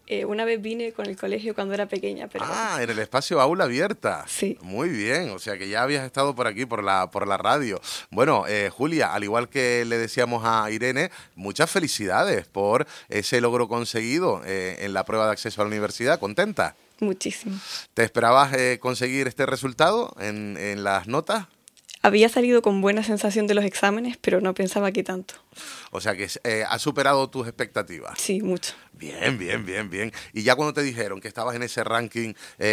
Una vez vine con el colegio cuando era pequeña, pero... Ah, en el espacio Aula Abierta. Sí. Muy bien, o sea que ya habías estado por aquí, por la radio. Bueno, Julia, al igual que le decíamos a Irene, muchas felicidades por ese logro conseguido en la prueba de acceso a la universidad. ¿Contenta? Muchísimo. ¿Te esperabas conseguir este resultado en las notas? Había salido con buena sensación de los exámenes, pero no pensaba que tanto. O sea que has superado tus expectativas. Sí, mucho. Bien, bien, bien, bien. Y ya cuando te dijeron que estabas en ese ranking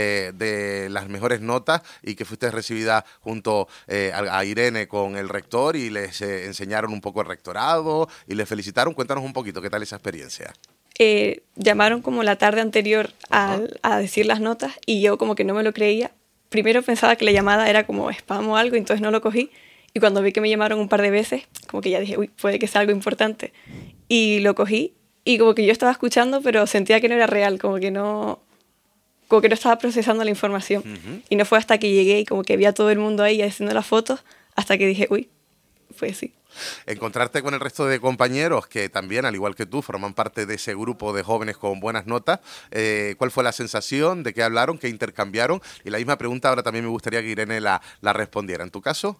de las mejores notas y que fuiste recibida junto a Irene con el rector y les enseñaron un poco el rectorado y les felicitaron, cuéntanos un poquito qué tal esa experiencia. Llamaron como la tarde anterior a decir las notas y yo como que no me lo creía. Primero pensaba que la llamada era como spam o algo, entonces no lo cogí. Y cuando vi que me llamaron un par de veces, como que ya dije, uy, puede que sea algo importante. Y lo cogí y como que yo estaba escuchando, pero sentía que no era real, como que no estaba procesando la información. Y no fue hasta que llegué y como que vi a todo el mundo ahí haciendo las fotos, hasta que dije, uy, pues sí. Encontrarte con el resto de compañeros que también, al igual que tú, forman parte de ese grupo de jóvenes con buenas notas. ¿Cuál fue la sensación? ¿De qué hablaron? ¿Qué intercambiaron? Y la misma pregunta ahora también me gustaría que Irene la respondiera. ¿En tu caso?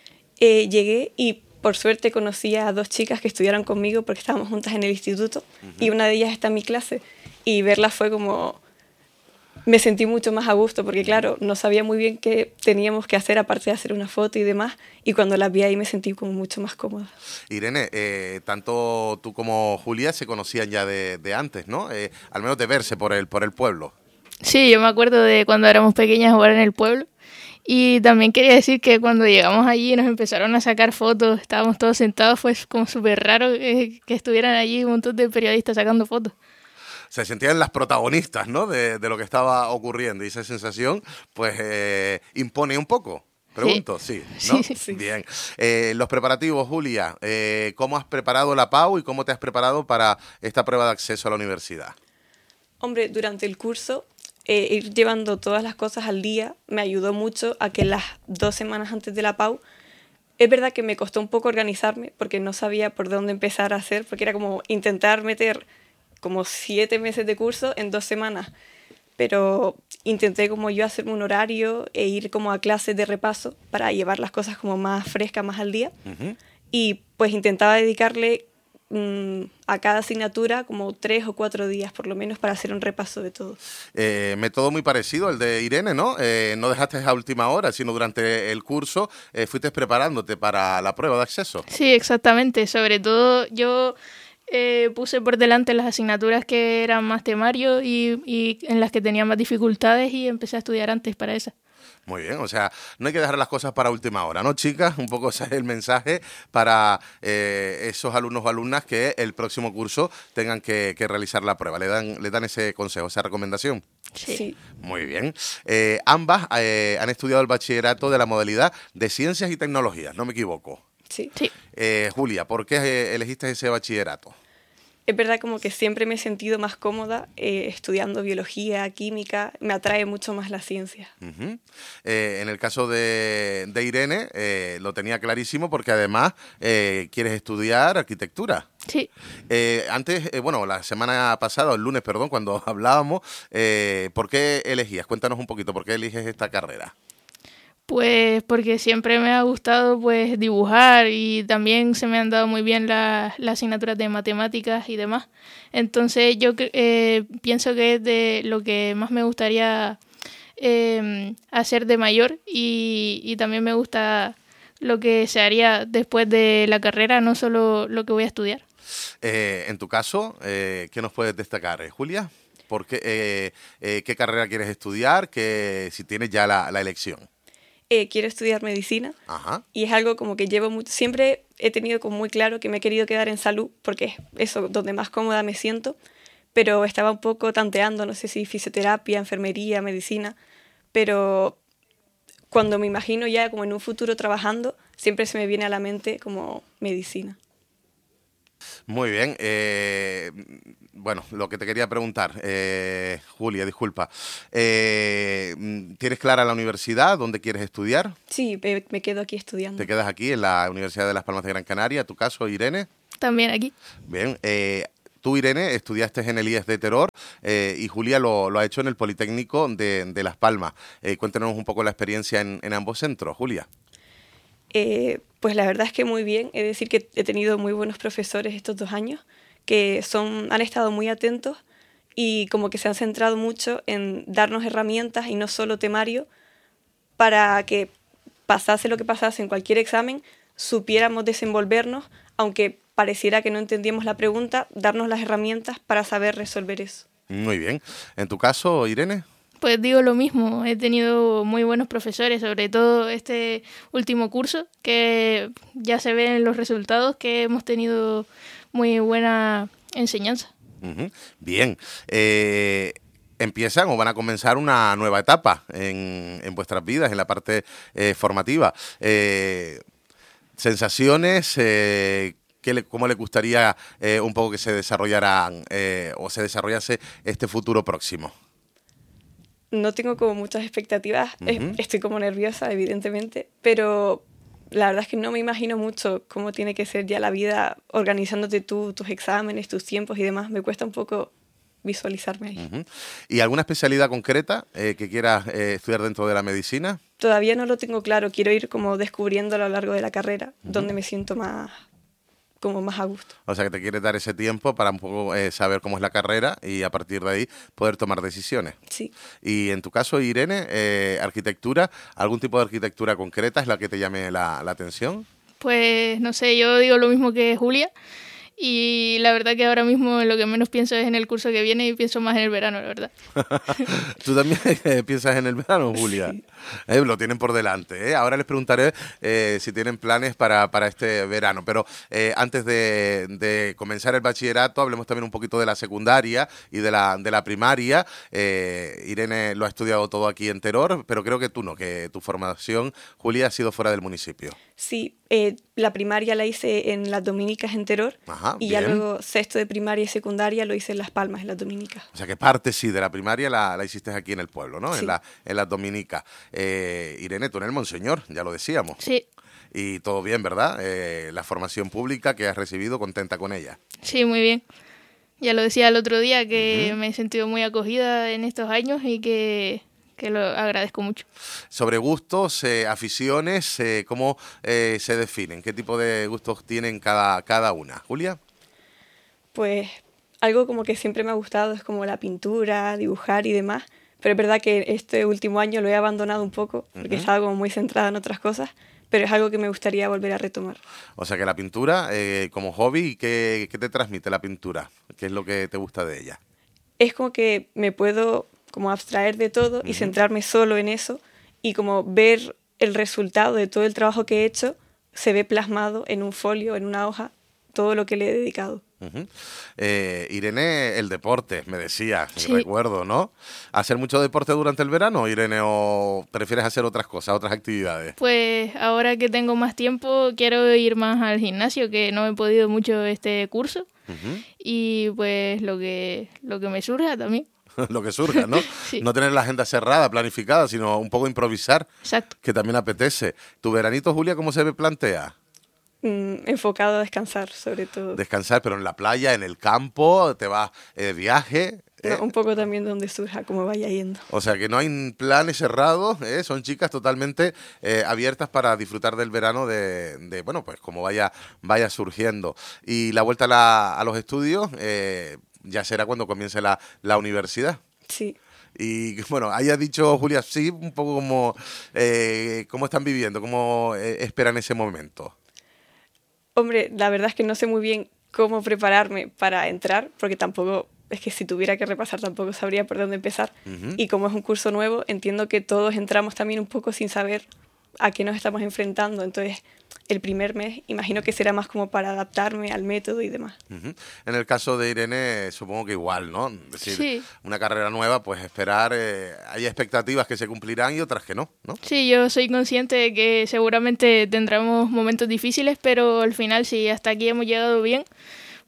Llegué y por suerte conocí a 2 chicas que estudiaron conmigo porque estábamos juntas en el instituto y una de ellas está en mi clase y verlas fue como... Me sentí mucho más a gusto porque, claro, no sabía muy bien qué teníamos que hacer aparte de hacer una foto y demás. Y cuando las vi ahí me sentí como mucho más cómoda. Irene, tanto tú como Julia se conocían ya de antes, ¿no? Al menos de verse por el pueblo. Sí, yo me acuerdo de cuando éramos pequeñas jugar en el pueblo. Y también quería decir que cuando llegamos allí y nos empezaron a sacar fotos, estábamos todos sentados, fue como súper raro que estuvieran allí un montón de periodistas sacando fotos. Se sentían las protagonistas, ¿no? De lo que estaba ocurriendo y esa sensación, pues, impone un poco. Pregunto, sí, ¿no? Sí. Bien. Los preparativos, Julia, ¿cómo has preparado la PAU y cómo te has preparado para esta prueba de acceso a la universidad? Hombre, durante el curso, ir llevando todas las cosas al día me ayudó mucho a que las 2 semanas antes de la PAU, es verdad que me costó un poco organizarme porque no sabía por dónde empezar a hacer, porque era como intentar meter como 7 meses de curso en 2 semanas, pero intenté como yo hacerme un horario e ir como a clases de repaso para llevar las cosas como más frescas, más al día. Y pues intentaba dedicarle a cada asignatura como 3 o 4 días por lo menos para hacer un repaso de todo. Método muy parecido al de Irene, ¿no? No dejaste a última hora, sino durante el curso fuiste preparándote para la prueba de acceso. Sí, exactamente. Sobre todo yo puse por delante las asignaturas que eran más temario y en las que tenía más dificultades y empecé a estudiar antes para esas. Muy bien, o sea, no hay que dejar las cosas para última hora, ¿no, chicas? Un poco ese es el mensaje para esos alumnos o alumnas que el próximo curso tengan que realizar la prueba. Le dan ese consejo, esa recomendación. Sí. Muy bien. Ambas han estudiado el bachillerato de la modalidad de Ciencias y Tecnologías, no me equivoco. Sí. Julia, ¿por qué elegiste ese bachillerato? Es verdad como que siempre me he sentido más cómoda estudiando biología, química, me atrae mucho más la ciencia. En el caso de Irene, lo tenía clarísimo porque además quieres estudiar arquitectura. Sí. Bueno, la semana pasada, o el lunes, perdón, cuando hablábamos, ¿por qué elegías? Cuéntanos un poquito, ¿por qué eliges esta carrera? Pues porque siempre me ha gustado pues dibujar y también se me han dado muy bien las asignaturas de matemáticas y demás. Entonces yo pienso que es de lo que más me gustaría hacer de mayor y también me gusta lo que se haría después de la carrera, no solo lo que voy a estudiar. En tu caso, ¿qué nos puedes destacar, Julia? ¿Qué carrera quieres estudiar? Si tienes ya la elección. Quiero estudiar medicina. Ajá. Y es algo como que llevo mucho, siempre he tenido como muy claro que me he querido quedar en salud porque es eso donde más cómoda me siento, pero estaba un poco tanteando, no sé si fisioterapia, enfermería, medicina, pero cuando me imagino ya como en un futuro trabajando, siempre se me viene a la mente como medicina. Muy bien. Bueno, lo que te quería preguntar, Julia, disculpa. ¿Tienes clara la universidad? ¿Dónde quieres estudiar? Sí, me quedo aquí estudiando. ¿Te quedas aquí en la Universidad de Las Palmas de Gran Canaria? ¿Tu caso, Irene? También aquí. Bien. tú, Irene, estudiaste en el IES de Teror y Julia lo ha hecho en el Politécnico de Las Palmas. Cuéntanos un poco la experiencia en ambos centros, Julia. Pues la verdad es que muy bien. Es decir, que he tenido muy buenos profesores estos 2 años que han estado muy atentos y como que se han centrado mucho en darnos herramientas y no solo temario para que pasase lo que pasase en cualquier examen, supiéramos desenvolvernos, aunque pareciera que no entendíamos la pregunta, darnos las herramientas para saber resolver eso. Muy bien. ¿En tu caso, Irene? Pues digo lo mismo, he tenido muy buenos profesores, sobre todo este último curso, que ya se ven en los resultados que hemos tenido muy buena enseñanza. Bien. Empiezan o van a comenzar una nueva etapa en vuestras vidas, en la parte formativa. Sensaciones, ¿cómo le gustaría un poco que se desarrollaran o se desarrollase este futuro próximo? No tengo como muchas expectativas, estoy como nerviosa, evidentemente, pero la verdad es que no me imagino mucho cómo tiene que ser ya la vida organizándote tú, tus exámenes, tus tiempos y demás. Me cuesta un poco visualizarme ahí. ¿Y alguna especialidad concreta que quieras estudiar dentro de la medicina? Todavía no lo tengo claro, quiero ir como descubriendo a lo largo de la carrera, donde me siento más a gusto. O sea, que te quieres dar ese tiempo para un poco saber cómo es la carrera y a partir de ahí poder tomar decisiones. Sí. Y en tu caso, Irene, arquitectura, ¿algún tipo de arquitectura concreta es la que te llame la atención? Pues no sé, yo digo lo mismo que Julia. Y la verdad que ahora mismo lo que menos pienso es en el curso que viene y pienso más en el verano, la verdad. ¿Tú también piensas en el verano, Julia? Sí. Lo tienen por delante. Ahora les preguntaré si tienen planes para este verano. Pero antes de comenzar el bachillerato, hablemos también un poquito de la secundaria y de la primaria. Irene lo ha estudiado todo aquí en Teror, pero creo que tú no, que tu formación, Julia, ha sido fuera del municipio. Sí, la primaria la hice en las Dominicas en Teror. Ajá, y bien. ya luego sexto de primaria y secundaria lo hice en Las Palmas, en las Dominicas. O sea, que parte sí de la primaria la hiciste aquí en el pueblo, ¿no? Sí. En las Dominicas. Irene, tú en el Monseñor, ya lo decíamos. Sí. Y todo bien, ¿verdad? La formación pública que has recibido, contenta con ella. Sí, muy bien. Ya lo decía el otro día que me he sentido muy acogida en estos años y que lo agradezco mucho. Sobre gustos, aficiones, ¿cómo se definen? ¿Qué tipo de gustos tienen cada una? Julia. Pues algo como que siempre me ha gustado es como la pintura, dibujar y demás, pero es verdad que este último año lo he abandonado un poco porque estaba como muy centrada en otras cosas, pero es algo que me gustaría volver a retomar. O sea que la pintura como hobby, ¿qué te transmite la pintura? ¿Qué es lo que te gusta de ella? Es como que me puedo como abstraer de todo y centrarme solo en eso y como ver el resultado de todo el trabajo que he hecho se ve plasmado en un folio, en una hoja, todo lo que le he dedicado. Irene, el deporte, me decía, Sí. recuerdo, ¿no? ¿Hacer mucho deporte durante el verano, Irene, o prefieres hacer otras cosas, otras actividades? Pues ahora que tengo más tiempo quiero ir más al gimnasio, que no he podido mucho este curso. Y pues lo que me surja también. Lo que surja, ¿no? Sí. No tener la agenda cerrada, planificada, sino un poco improvisar, Exacto. que también apetece. ¿Tu veranito, Julia, cómo se plantea? Enfocado a descansar, sobre todo. Descansar, pero en la playa, en el campo, te vas de viaje. No, un poco también donde surja, como vaya yendo. O sea que no hay planes cerrados, son chicas totalmente abiertas para disfrutar del verano de bueno, pues como vaya surgiendo. Y la vuelta a los estudios ya será cuando comience la universidad. Sí. Y bueno, haya dicho Julia, sí, un poco como cómo están viviendo, cómo esperan ese momento. Hombre, la verdad es que no sé muy bien cómo prepararme para entrar, porque tampoco, es que si tuviera que repasar tampoco sabría por dónde empezar. Y como es un curso nuevo, entiendo que todos entramos también un poco sin saber a qué nos estamos enfrentando. Entonces, el primer mes imagino que será más como para adaptarme al método y demás. En el caso de Irene, supongo que igual, ¿no? Es decir, Sí. una carrera nueva, pues esperar, hay expectativas que se cumplirán y otras que no, ¿no? Sí, yo soy consciente de que seguramente tendremos momentos difíciles, pero al final si hasta aquí hemos llegado bien,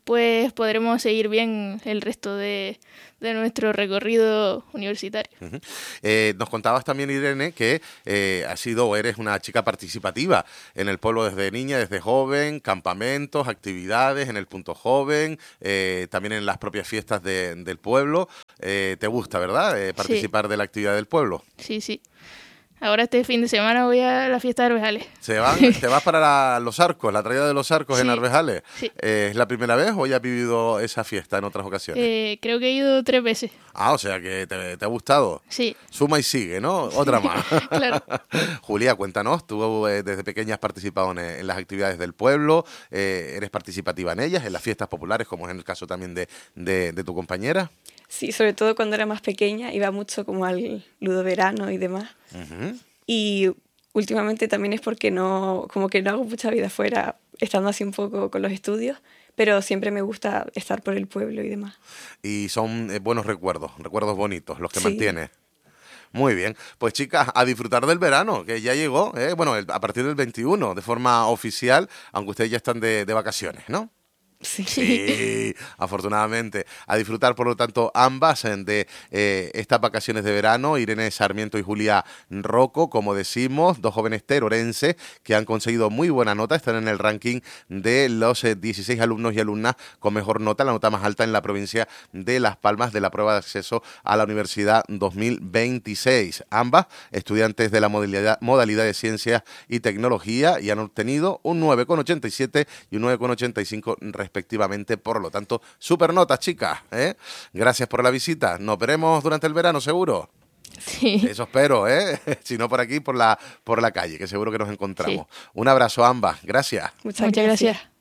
pues podremos seguir bien el resto de nuestro recorrido universitario. Uh-huh. Nos contabas también, Irene, que has sido o eres una chica participativa en el pueblo desde niña, desde joven, campamentos, actividades en el punto joven, también en las propias fiestas del pueblo. ¿Te gusta, verdad, participar de la actividad del pueblo? Sí, sí. Ahora este fin de semana voy a la fiesta de Arbejales. ¿Te vas para los arcos, la traída de los arcos en Arbejales? Sí. ¿Es la primera vez o ya has vivido esa fiesta en otras ocasiones? Creo que he ido 3 veces. Ah, o sea que te ha gustado. Sí. Suma y sigue, ¿no? Otra más. Claro. Julia, cuéntanos, tú desde pequeña has participado en las actividades del pueblo, eres participativa en ellas, en las fiestas populares, como es en el caso también de tu compañera. Sí, sobre todo cuando era más pequeña, iba mucho como al ludoverano y demás. Uh-huh. Y últimamente también es porque como que no hago mucha vida fuera, estando así un poco con los estudios, pero siempre me gusta estar por el pueblo y demás. Y son buenos recuerdos bonitos los que Sí. mantienes. Muy bien, pues chicas, a disfrutar del verano, que ya llegó, bueno, a partir del 21, de forma oficial, aunque ustedes ya están de vacaciones, ¿no? Sí. Sí, afortunadamente. A disfrutar, por lo tanto, ambas de estas vacaciones de verano. Irene Sarmiento y Julia Rocco, como decimos, 2 jóvenes terorenses que han conseguido muy buena nota. Están en el ranking de los 16 alumnos y alumnas con mejor nota, la nota más alta en la provincia de Las Palmas de la prueba de acceso a la Universidad 2026. Ambas estudiantes de la modalidad de Ciencias y Tecnología y han obtenido un 9,87 y un 9,85 respectivamente, por lo tanto, super notas, chicas, ¿eh? Gracias por la visita, nos veremos durante el verano, seguro. Sí. Eso espero, ¿eh? Si no por aquí, por la calle, que seguro que nos encontramos. Sí. Un abrazo a ambas, gracias. Muchas gracias.